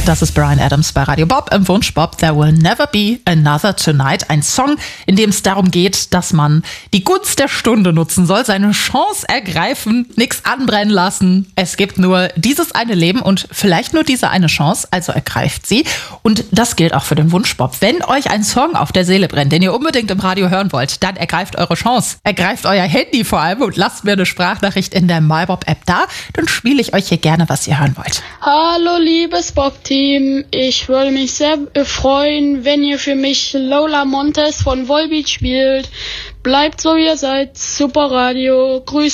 Das ist Bryan Adams bei Radio Bob im Wunsch Bob. There will never be another tonight. Ein Song, in dem es darum geht, dass man die Gunst der Stunde nutzen soll, seine Chance ergreifen, nichts anbrennen lassen. Es gibt nur dieses eine Leben und vielleicht nur diese eine Chance, also ergreift sie. Und das gilt auch für den Wunsch Bob. Wenn euch ein Song auf der Seele brennt, den ihr unbedingt im Radio hören wollt, dann ergreift eure Chance. Ergreift euer Handy vor allem und lasst mir eine Sprachnachricht in der MyBob-App da. Dann spiele ich euch hier gerne, was ihr hören wollt. Hallo liebes Bob-Team, ich würde mich sehr freuen, wenn ihr für mich Lola Montes von Volbeat spielt. Bleibt so wie ihr seid, super Radio, Grüße.